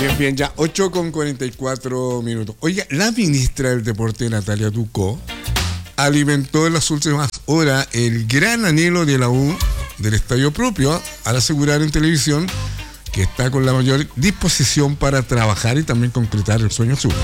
Bien, ya 8:44. Oiga, la ministra del Deporte, Natalia Ducó, alimentó en las últimas horas el gran anhelo de la U del estadio propio, al asegurar en televisión que está con la mayor disposición para trabajar y también concretar el sueño azul.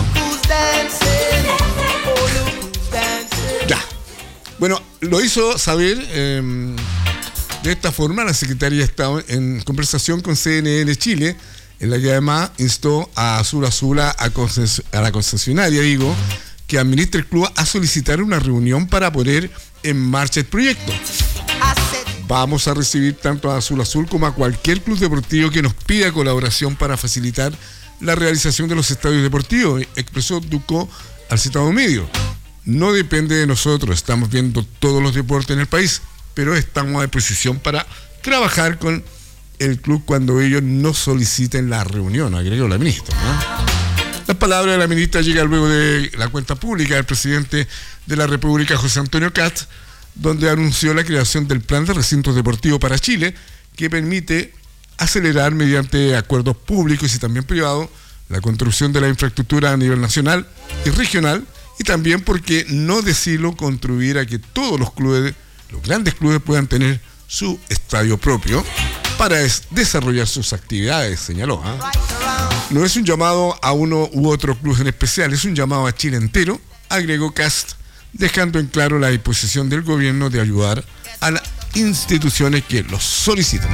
Ya. Bueno, lo hizo saber de esta forma la secretaria de Estado en conversación con CNN Chile, en la que además instó a Azul a la concesionaria, que administra el club a solicitar una reunión para poner en marcha el proyecto. Vamos a recibir tanto a Azul como a cualquier club deportivo que nos pida colaboración para facilitar la realización de los estadios deportivos, expresó Ducó al citado medio. No depende de nosotros, estamos viendo todos los deportes en el país, pero estamos a disposición para trabajar con el club cuando ellos no soliciten la reunión, agregó la ministra, ¿no? Las palabras de la ministra llegan luego de la cuenta pública del presidente de la República, José Antonio Kast, donde anunció la creación del Plan de Recintos Deportivos para Chile, que permite acelerar mediante acuerdos públicos y también privados la construcción de la infraestructura a nivel nacional y regional, y también porque no decirlo contribuir a que todos los clubes, los grandes clubes, puedan tener su estadio propio para desarrollar sus actividades, señaló. No es un llamado a uno u otro club en especial, es un llamado a Chile entero, agregó Kast, dejando en claro la disposición del gobierno de ayudar a las instituciones que los solicitan.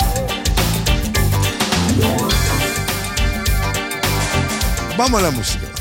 Vamos a la música.